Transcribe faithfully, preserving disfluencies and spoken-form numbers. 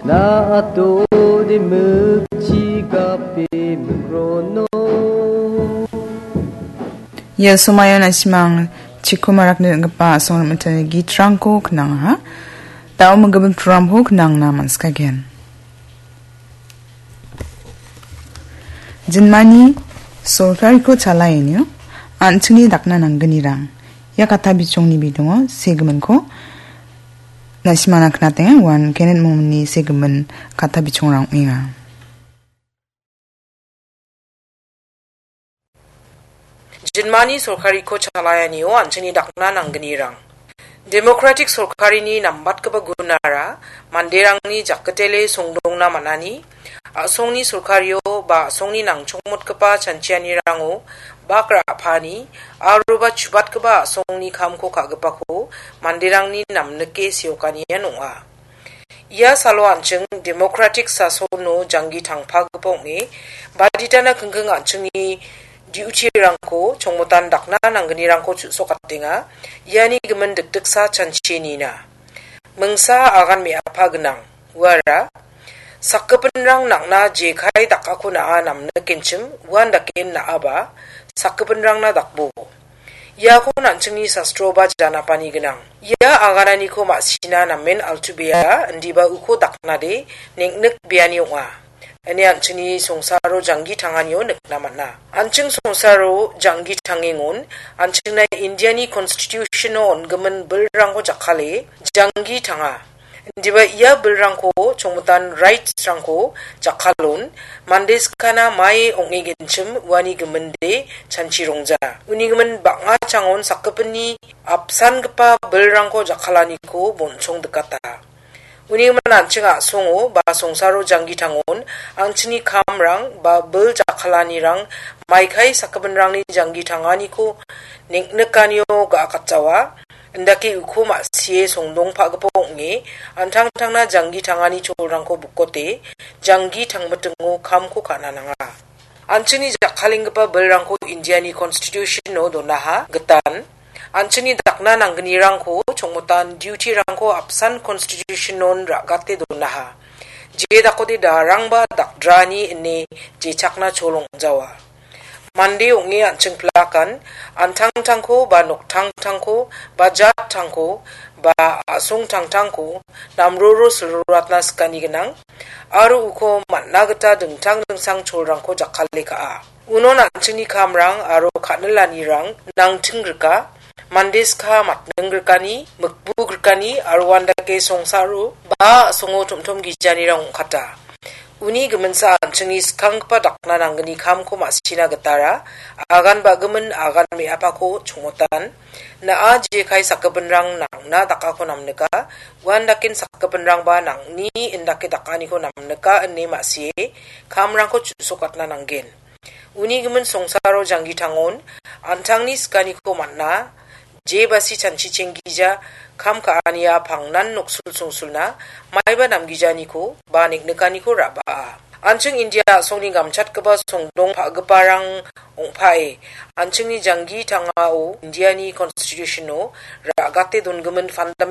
Na ato di mukjiga pe mukrono. Ya sumayo na simang chikumarak ni gapa song matani gitrang ko knang ha. Tao magabang drum ho knang naman skagen. Jinmani sorkari ko chalayin yo. Anchuni dakna nangganirang. Ya kata bichong ni bidungo segmen ko. Nasimana knatenga wan kenet momni segmen kata bichong rang inga. Jinmani sorkari ko chalayaniyo anchini dakna nangganirang. Democratic sorkari ni nambat kabagunara manderang ni jakatele songdongna manani asong ni sorkariyo ba asong ni nangchongmot kapa chanchiani rango bakra phani aruba chubat kaba asong ni khamko kagapako manderang ni namneke siokaniya nonga. Ia salo ancheng democratic sasono jangi thangpa gapong baditana kengkeng ancheng ni diuchi rangko chongmotan dakna nanggani rangko sokatinga yani gemen dekdeksa chanchini na mengsa agan me apa genang wara sakkepenrang nakna jekai dakako na namna kenchem wan daken na aba sakkepenrang na dakbo ya ko nanchengni sastroba janapani genang ya aganani ko masina namen altubia ndiba uko dakna de nengnek biani onga. Ani anchini songsaro jangi tanganyo neknamana. Anching songsaro jangi tangingon, anching na Indiani Constitution on gemen belrangko jakale jangi tanga. Diba ia belrangko chongmutan rights rangko jakalon mandes kana mai ongi genchem wani gemende chanchirongja. Uni gemen banga changon sakepeni apsan gepa belrangko jakalaniko bonchong dekata. Uni man anching asongo ba songsaro jangi tangon angchini kamrang ba bel jakalani rang maikai sakabenrang ni jangi tangani ko neknekanyo ga akatsawa ndaki uko masie songdong pagapong nge antang tangna jangi tangani cholrang ko bukote jangi tangmetengo kamko kanananga anchini jakalingpa belrang ko Indiani Constitution no donaha getan anchini dakna nanggani rangko chongmutan duty rangko apsan constitution non ragate donaha je dakode darang ba dakdrani ine je chakna cholong jawa mande onge anching plakan antang tangko ba noktang tangko ba jat tangko ba asong tang tangko namroro suratna skani genang aru uko matnagata dengtang dengsang cholrangko jakale ka unon anchini kamrang aru kanelani rang nangtingrika Mandes ka matnenggerkani, mekbugerkani, arwanda ke songsaru, ba songo tom-tom gijani rang kata. Uni gemensa ancheni skang pa dakna nanggani kam ko masina getara, agan ba gemen agan me apako chongotan, na aje kai sakabenrang nang na dakako namneka, wandakin sakabenrang ba nang ni indake dakani ko namneka ene masye, kamrang ko sokatna nanggen. Uni gemen songsaro jangi tangon, antang ni skani ko manna, je basi chanchi chenggija kam kaania pangnan noksul sungsulna maiba namgijani ko ba neknekani ko raba ancheng India songni gamchat keba songdong pagparang ongpai anchengni jangi tangao Indiani Constitution no ragate dongemen fundamental